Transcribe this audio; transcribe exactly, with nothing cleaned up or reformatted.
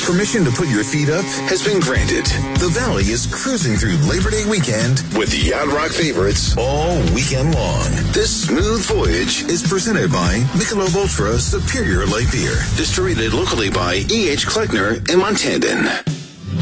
Permission to put your feet up has been granted. The Valley is cruising through Labor Day weekend with Yacht Rock favorites all weekend long. This smooth voyage is presented by Michelob Ultra Superior Light Beer, distributed locally by E H. Kleckner in Montandon.